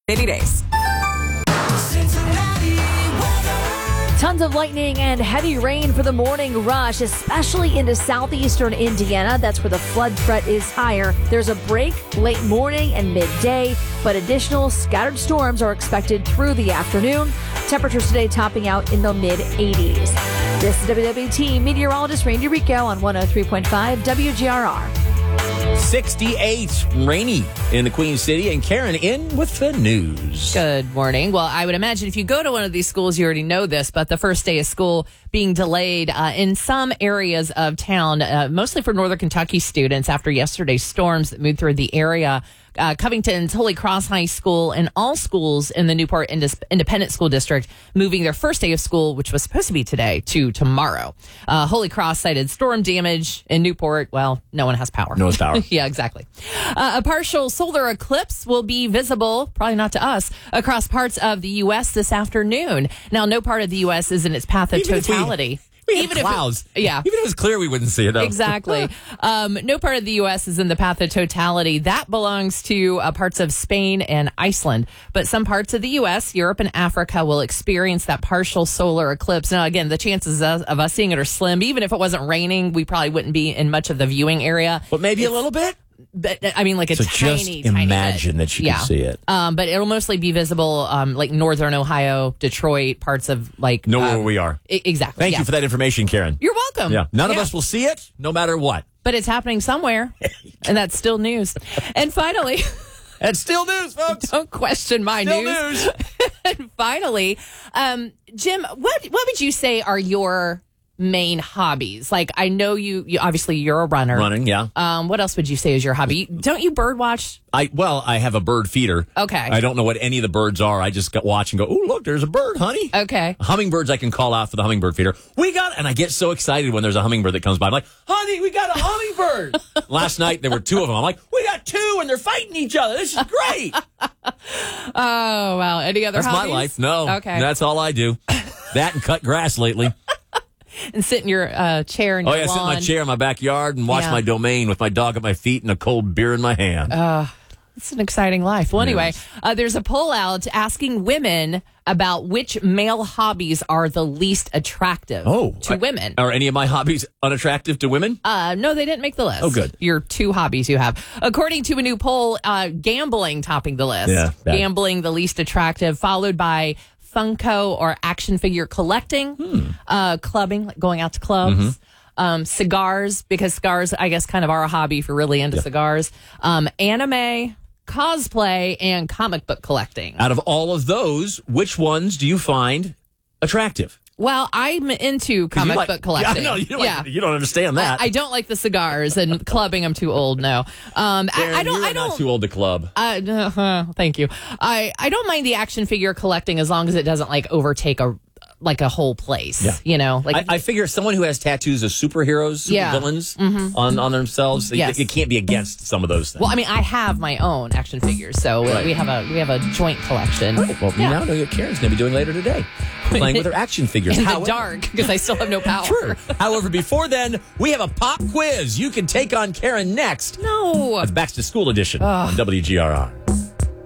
80 days. Tons of lightning and heavy rain for the morning rush, especially into southeastern Indiana. That's where the flood threat is higher. There's a break late morning and midday, but additional scattered storms are expected through the afternoon. Temperatures today topping out in the mid-80s. This is WWT meteorologist Randy Rico on 103.5 WGRR. 68, rainy in the Queen City, and Karen in with the news. Good morning. Well, I would imagine if you go to one of these schools, you already know this, but the first day of school being delayed in some areas of town, mostly for Northern Kentucky students after yesterday's storms that moved through the area. Covington's Holy Cross High School and all schools in the Newport Independent School District moving their first day of school, which was supposed to be today, to tomorrow. Holy Cross cited storm damage in Newport. Well, no one has power. No one's power. Yeah, exactly. A partial solar eclipse will be visible, probably not to us, across parts of the U.S. this afternoon. Now, no part of the U.S. is in its path of totality. Even clouds. Even if it was clear, we wouldn't see it. Though. Exactly. No part of the U.S. is in the path of totality. That belongs to parts of Spain and Iceland. But some parts of the U.S., Europe, and Africa will experience that partial solar eclipse. Now, again, the chances of us seeing it are slim. Even if it wasn't raining, we probably wouldn't be in much of the viewing area. But maybe a little bit? But I mean, like a tiny, just imagine bit. that you can see it. But it'll mostly be visible, like northern Ohio, Detroit, parts of like know where we are. Exactly. Thank you for that information, Karen. You're welcome. Yeah, none of us will see it, no matter what. But it's happening somewhere, and that's still news. And finally, that's still news, folks. Don't question my news. And finally, Jim, what would you say are your main hobbies? Like, I know you obviously you're a runner. Running, yeah. What else would you say is your hobby? Don't you bird watch? I have a bird feeder. Okay. I don't know what any of the birds are. I just watch and go, oh, look, there's a bird, honey. Okay. Hummingbirds I can call out for the hummingbird feeder. And I get so excited when there's a hummingbird that comes by. I'm like, honey, we got a hummingbird. Last night, there were two of them. I'm like, we got two, and they're fighting each other. This is great. Oh, wow. Any other hobbies? That's my life. No. Okay. That's all I do. That and cut grass lately. And sit in your chair in your lawn. Sit in my chair in my backyard and watch my domain with my dog at my feet and a cold beer in my hand. It's an exciting life. Well, anyway, there's a poll out asking women about which male hobbies are the least attractive to women. Are any of my hobbies unattractive to women? No, they didn't make the list. Oh, good. Your two hobbies you have. According to a new poll, gambling topping the list. Yeah, gambling the least attractive, followed by Funko or action figure collecting, clubbing, like going out to clubs, cigars, because cigars, I guess, kind of are a hobby if you're really into cigars, anime, cosplay, and comic book collecting. Out of all of those, which ones do you find attractive? Well, I'm into comic book collecting. Yeah, no, you don't understand that. I don't like the cigars, and clubbing, I'm too old. No, I don't. You're not too old to club. Thank you. I don't mind the action figure collecting as long as it doesn't like overtake a whole place. Yeah. You know, like I figure someone who has tattoos of superheroes, villains on themselves, it can't be against some of those things. Well, I mean, I have my own action figures, so we have a joint collection. Right. Well, you now know what Karen's going to be doing later today. Playing with her action figures. In the dark, because I still have no power. True. However, before then, we have a pop quiz. You can take on Karen next. No. It's Back to School edition on WGRR.